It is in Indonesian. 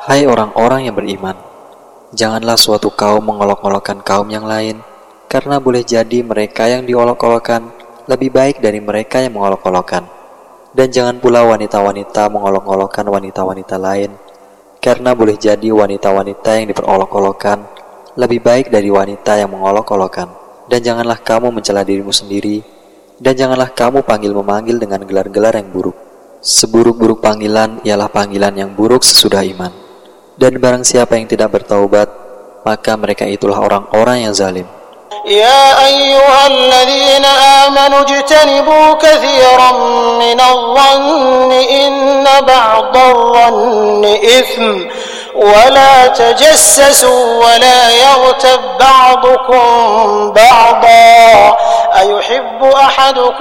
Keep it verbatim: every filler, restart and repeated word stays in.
Hai orang-orang yang beriman, janganlah suatu kaum mengolok-olokkan kaum yang lain, karena boleh jadi mereka yang diolok-olokkan lebih baik dari mereka yang mengolok-olokkan. Dan jangan pula wanita-wanita mengolok-olokkan wanita-wanita lain, karena boleh jadi wanita-wanita yang diperolok-olokkan lebih baik dari wanita yang mengolok-olokkan. Dan janganlah kamu mencela dirimu sendiri, dan janganlah kamu panggil-memanggil dengan gelar-gelar yang buruk. Seburuk-buruk panggilan ialah panggilan yang buruk sesudah iman. Dan barang siapa yang tidak bertaubat, maka mereka itulah orang-orang yang zalim. يا أيها الذين آمنوا اجتنبوا كثيرا من الظن إن بعض الظن إثم ولا تجسسوا ولا يغتب بعضكم بعضا أيحب أحدكم